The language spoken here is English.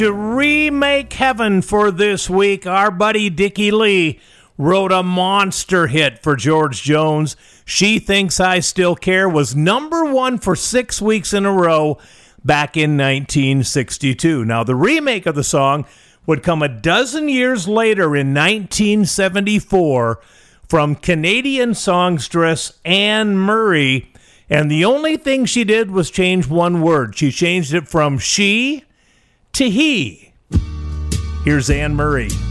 To remake Heaven for this week, our buddy Dickie Lee wrote a monster hit for George Jones. She Thinks I Still Care was number one for 6 weeks in a row back in 1962. Now, the remake of the song would come a dozen years later in 1974 from Canadian songstress Anne Murray, and the only thing she did was change one word. She changed it from she to he. Here's Anne Murray.